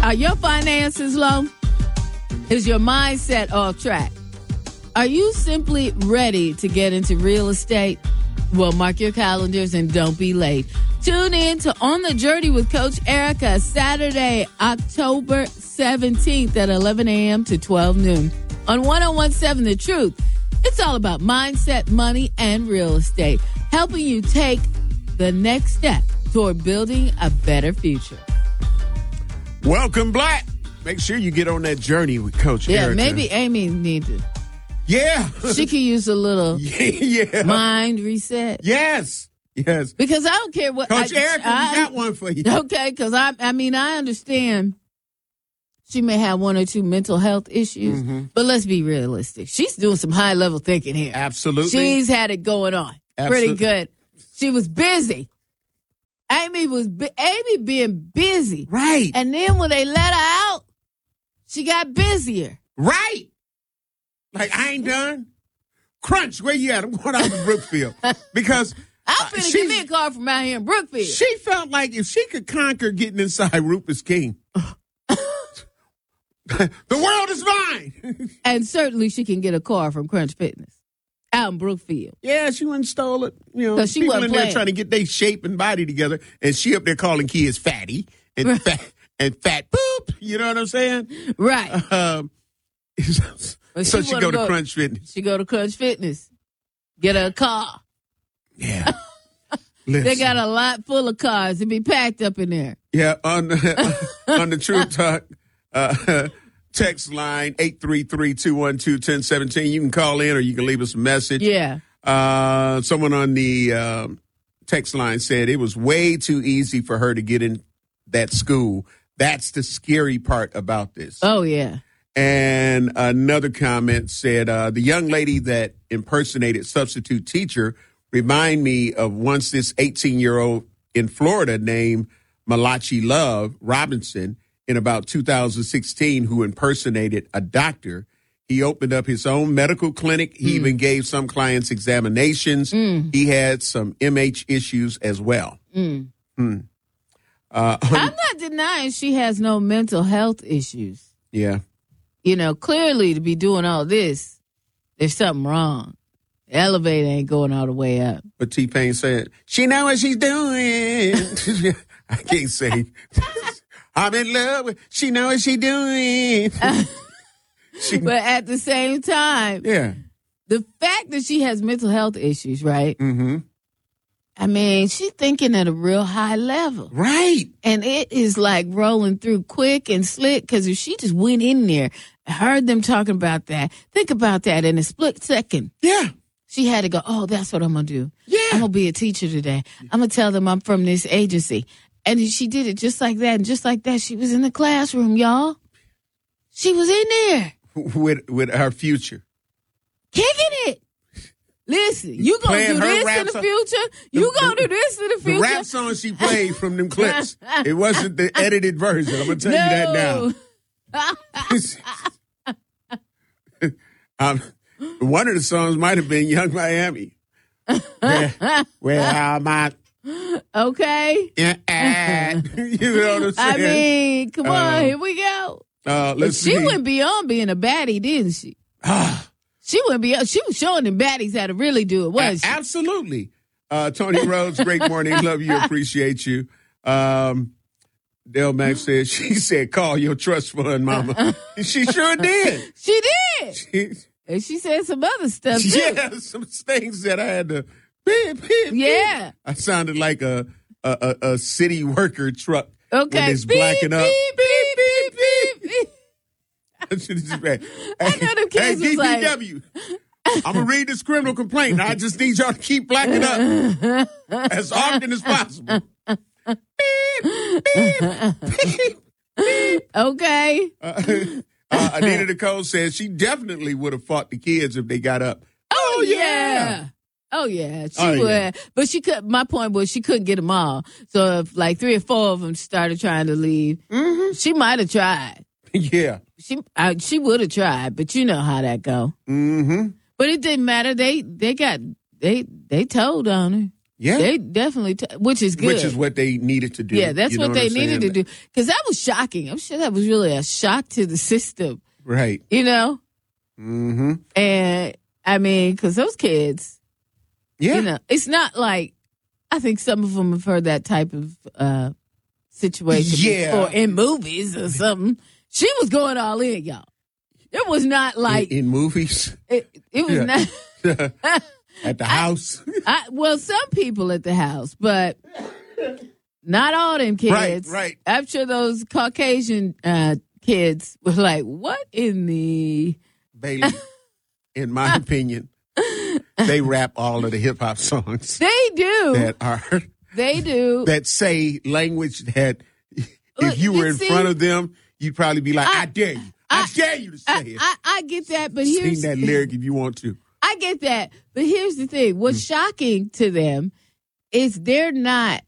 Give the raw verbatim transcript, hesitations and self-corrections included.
Are your finances low? Is your mindset off track? Are you simply ready to get into real estate? Well, mark your calendars and don't be late. Tune in to On the Journey with Coach Erica, Saturday, October seventeenth at eleven a.m. to twelve noon on one oh one point seven The Truth. It's all about mindset, money, and real estate, helping you take the next step toward building a better future. Welcome, Black. Make sure you get on that journey with Coach Yeah, Erica. maybe Amy needs to. Yeah. She could use a little yeah. mind reset. Yes. Yes. Because I don't care what. Coach I, Erica, I, we got one for you. Okay, because I, I mean, I understand she may have one or two mental health issues, mm-hmm. but let's be realistic. She's doing some high level thinking here. Absolutely. She's had it going on. Absolutely. Pretty good. She was busy. Amy was Amy being busy. Right. And then when they let her out, she got busier. Right. Like, I ain't done. Crunch, where you at? I'm going out to Brookfield. Because I'm finna uh, give me a call from out here in Brookfield. She felt like if she could conquer getting inside Rupert's King, the world is mine. And certainly she can get a car from Crunch Fitness out in Brookfield. Yeah, she went and stole it. You know, she people in playing. there trying to get their shape and body together, and she up there calling kids fatty and right. fat and fat poop. You know what I'm saying? Right. Um, so she, she go to go, Crunch Fitness. She go to Crunch Fitness. Get her a car. Yeah. They got a lot full of cars to be packed up in there. Yeah, on the, on the True Talk uh, text line, eight three three, two one two, one zero one seven. You can call in or you can leave us a message. Yeah. Uh, someone on the um, text line said it was way too easy for her to get in that school. That's the scary part about this. Oh, yeah. And another comment said, uh, the young lady that impersonated substitute teacher remind me of once this eighteen-year-old in Florida named Malachi Love Robinson in about two thousand sixteen who impersonated a doctor. He opened up his own medical clinic. He mm. even gave some clients examinations. Mm. He had some M H issues as well. Mm. Mm. Uh, I'm not denying she has no mental health issues. Yeah. You know, clearly to be doing all this, there's something wrong. The elevator ain't going all the way up. But T-Pain said, she know what she's doing. I can't say. I'm in love with, she know what she's doing. she, but at the same time, yeah, the fact that she has mental health issues, right? Mm-hmm. I mean, she's thinking at a real high level. Right. And it is like rolling through quick and slick because if she just went in there, heard them talking about that, think about that in a split second. Yeah. She had to go, oh, that's what I'm going to do. Yeah. I'm going to be a teacher today. I'm going to tell them I'm from this agency. And she did it just like that. And just like that, she was in the classroom, y'all. She was in there. With with her future. Kicking it. Listen, you going to do this in the future? You going to do this in the future? The rap song she played from them clips, it wasn't the edited version. I'm going to tell no. you that now. um, one of the songs might have been Young Miami. Where, where am I? Okay. Yeah, you know what I'm saying? I mean, come on, uh, here we go. Uh, let's but she see. went beyond being a baddie, didn't she? She went beyond. She was showing them baddies how to really do it, wasn't she? Absolutely. Uh, Tony Rhodes, great morning. Love you. Appreciate you. Um, Del Max said, she said, call your trust fund, mama. She sure did. She did. She, and she said some other stuff, too. Yeah, some things that I had to, beep, beep, yeah. Beep. I sounded like a, a, a, a city worker truck. Okay. When it's beep, blacking up. Beep, beep, beep, beep, beep. I know them kids hey, was like, D P W, I'm going to read this criminal complaint. I just need y'all to keep blacking up as often as possible. Beep, beep, beep, beep. Okay. Uh, uh, Anita Nicole says she definitely would have fought the kids if they got up. Oh, Oh, yeah. yeah. Oh, yeah. She Oh, would. yeah. But she could. My point was she couldn't get them all. So if like three or four of them started trying to leave, Mm-hmm. she might have tried. Yeah. She I, she would have tried, but you know how that go. Mm-hmm. But it didn't matter. They they got they they told on her. Yeah. They definitely, t- which is good. Which is what they needed to do. Yeah, that's You know what they I'm needed saying? to do. Because that was shocking. I'm sure that was really a shock to the system, Right. you know? Mm-hmm. And I mean, because those kids, Yeah. you know, it's not like, I think some of them have heard that type of uh, situation Yeah. before in movies or something. She was going all in, y'all. It was not like, in, in movies, it, it was Yeah. not. at the house. I, well, some people at the house, but not all them kids. Right, right. I'm sure those Caucasian uh, kids were like, what in the... Bailey, in my opinion, they rap all of the hip hop songs They do. that are They do. that say language that if you Look, were in see, front of them, you'd probably be like, I, I- dare you. I, I- dare you to say I, it. I, I get that, but Sing here's... that lyric if you want to. I get that, but here's the thing. What's Mm. shocking to them is they're not